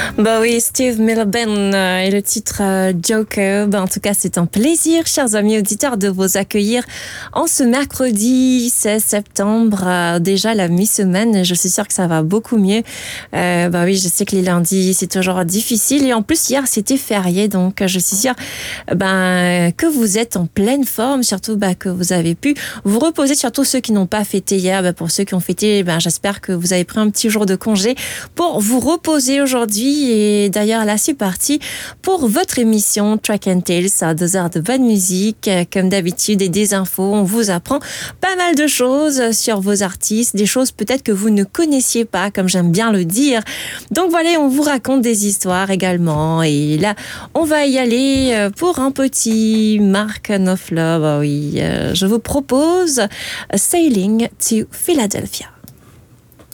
Bah oui, Steve Milben et le titre Joker. En tout cas, c'est un plaisir, chers amis auditeurs, de vous accueillir en ce mercredi 16 septembre. Déjà la mi-semaine, je suis sûre que ça va beaucoup mieux. Bah oui, je sais que les lundis, c'est toujours difficile. Et en plus, hier, c'était férié. Donc, je suis sûre que vous êtes en pleine forme, surtout que vous avez pu vous reposer, surtout ceux qui n'ont pas fêté hier. Pour ceux qui ont fêté, j'espère que vous avez pris un petit jour de congé pour vous reposer aujourd'hui. Et d'ailleurs, là, c'est parti pour votre émission Track and Tales, à 2 heures de bonne musique. Comme d'habitude, et des infos. On vous apprend pas mal de choses sur vos artistes, des choses peut-être que vous ne connaissiez pas, comme j'aime bien le dire. Donc voilà, on vous raconte des histoires également. Et là, on va y aller pour un petit Mark Knopfler. Oui, je vous propose Sailing to Philadelphia.